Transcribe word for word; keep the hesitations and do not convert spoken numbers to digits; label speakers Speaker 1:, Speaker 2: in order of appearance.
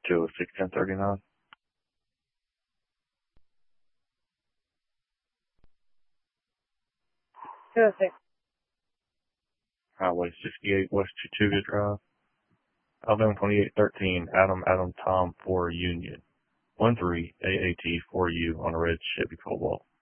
Speaker 1: two oh six, ten thirty-nine.
Speaker 2: two oh six.
Speaker 1: Highway sixty-eight, West Chattooga Drive. Alabama twenty-eight thirteen, Adam, Adam, Tom, four Union. one three A A T four U on a red Chevy Cobalt.